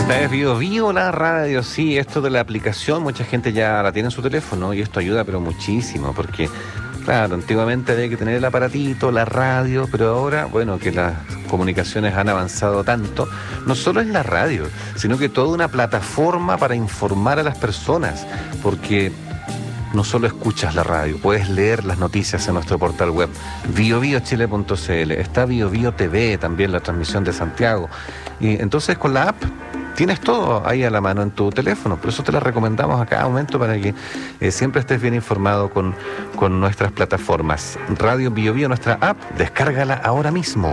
Esta es Bio Bio, la radio. Sí, esto de la aplicación, mucha gente ya la tiene en su teléfono y esto ayuda pero muchísimo porque, claro, antiguamente había que tener el aparatito, la radio, pero ahora, bueno, que las comunicaciones han avanzado tanto, no solo en la radio, sino que toda una plataforma para informar a las personas, porque no solo escuchas la radio, puedes leer las noticias en nuestro portal web biobiochile.cl. Está Bio Bio TV, también la transmisión de Santiago. Y entonces con la app tienes todo ahí a la mano en tu teléfono. Por eso te la recomendamos a cada momento para que siempre estés bien informado con nuestras plataformas. Radio Bio Bio, nuestra app, descárgala ahora mismo.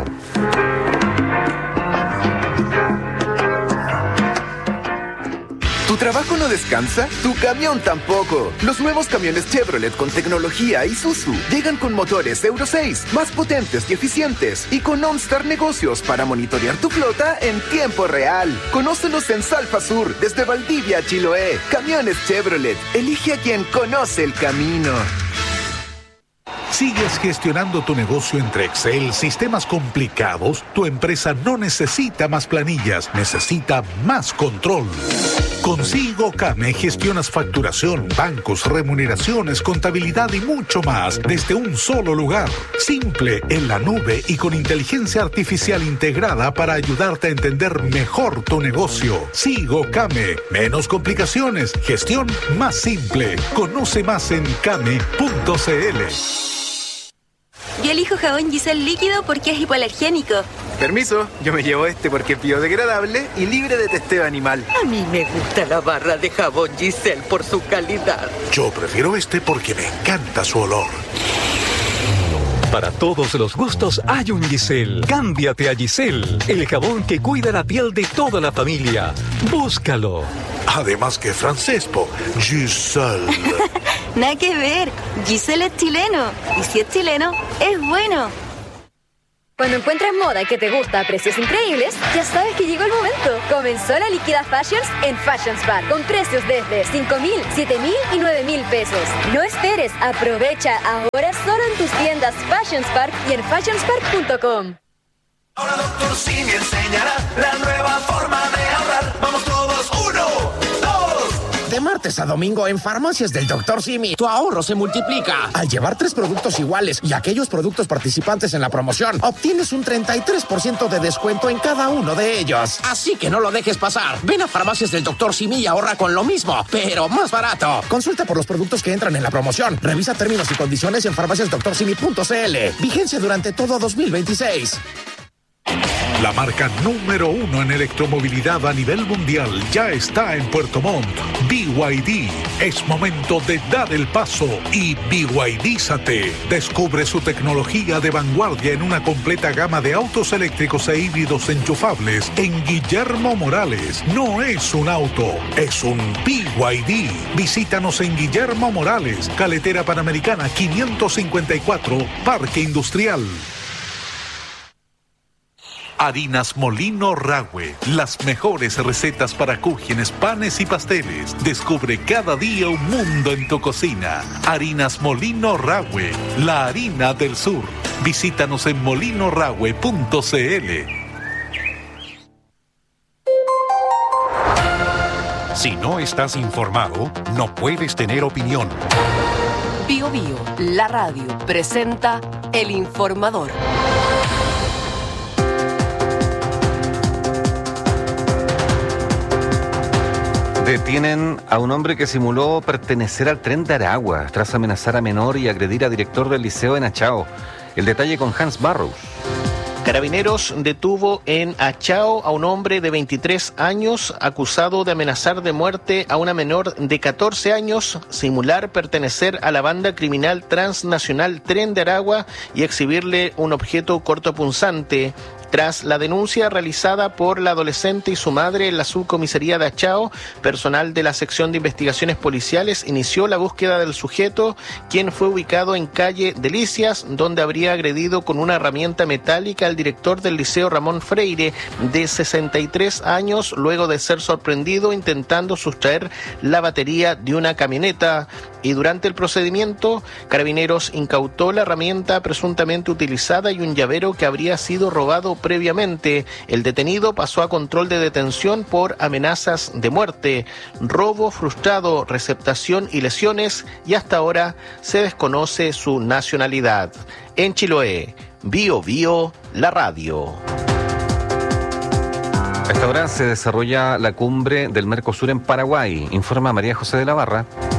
¿Tu trabajo no descansa? ¡Tu camión tampoco! Los nuevos camiones Chevrolet con tecnología Isuzu llegan con motores Euro 6, más potentes y eficientes, y con OnStar Negocios para monitorear tu flota en tiempo real. Conócelos en Salfa Sur, desde Valdivia a Chiloé. Camiones Chevrolet. Elige a quien conoce el camino. ¿Sigues gestionando tu negocio entre Excel, sistemas complicados? Tu empresa no necesita más planillas, necesita más control. Con SIGOCAME gestionas facturación, bancos, remuneraciones, contabilidad y mucho más desde un solo lugar. Simple, en la nube y con inteligencia artificial integrada para ayudarte a entender mejor tu negocio. SIGOCAME. Menos complicaciones, gestión más simple. Conoce más en came.cl. Yo elijo jabón Giselle líquido porque es hipoalergénico. Permiso, yo me llevo este porque es biodegradable y libre de testeo animal. A mí me gusta la barra de jabón Giselle por su calidad. Yo prefiero este porque me encanta su olor. Para todos los gustos hay un Giselle. Cámbiate a Giselle, el jabón que cuida la piel de toda la familia. Búscalo. Además que francés, Giselle. Nada que ver. Giselle es chileno. Y si es chileno, es bueno. Cuando encuentras moda que te gusta a precios increíbles, ya sabes que llegó el momento. Comenzó la Liquida Fashions en Fashions Bar, con precios desde 5,000, 7,000 y 9,000 pesos. No esperes, aprovecha ahora solo en tus tiendas Fashions Park y en fashionspark.com. Ahora Dr. Simi enseñará la nueva forma de ahorrar. Vamos todos, 1, 2. De martes a domingo en Farmacias del Dr. Simi, tu ahorro se multiplica. Al llevar 3 productos iguales y aquellos productos participantes en la promoción, obtienes un 33% de descuento en cada uno de ellos. Así que no lo dejes pasar. Ven a Farmacias del Dr. Simi y ahorra con lo mismo, pero más barato. Consulta por los productos que entran en la promoción. Revisa términos y condiciones en farmaciasdoctorsimi.cl. Vigencia durante todo 2026. La marca número 1 en electromovilidad a nivel mundial ya está en Puerto Montt. BYD. Es momento de dar el paso y BYDízate. Descubre su tecnología de vanguardia en una completa gama de autos eléctricos e híbridos enchufables en Guillermo Morales. No es un auto, es un BYD. Visítanos en Guillermo Morales, Carretera Panamericana 554, Parque Industrial. Harinas Molino Rahue, las mejores recetas para cúgenes, panes y pasteles. Descubre cada día un mundo en tu cocina. Harinas Molino Rahue, la harina del sur. Visítanos en molinorahue.cl. Si no estás informado, no puedes tener opinión. Bio Bio, la radio, presenta El Informador. Detienen a un hombre que simuló pertenecer al Tren de Aragua tras amenazar a menor y agredir a director del liceo en Achao. El detalle con Hans Barrows. Carabineros detuvo en Achao a un hombre de 23 años acusado de amenazar de muerte a una menor de 14 años, simular pertenecer a la banda criminal transnacional Tren de Aragua y exhibirle un objeto cortopunzante. Tras la denuncia realizada por la adolescente y su madre en la subcomisaría de Achao, personal de la sección de investigaciones policiales inició la búsqueda del sujeto, quien fue ubicado en calle Delicias, donde habría agredido con una herramienta metálica al director del Liceo Ramón Freire, de 63 años, luego de ser sorprendido intentando sustraer la batería de una camioneta. Y durante el procedimiento, Carabineros incautó la herramienta presuntamente utilizada y un llavero que habría sido robado previamente. El detenido pasó a control de detención por amenazas de muerte, robo frustrado, receptación y lesiones, y hasta ahora se desconoce su nacionalidad. En Chiloé, Bio Bio, la radio. A esta hora se desarrolla la cumbre del Mercosur en Paraguay, informa María José de la Barra.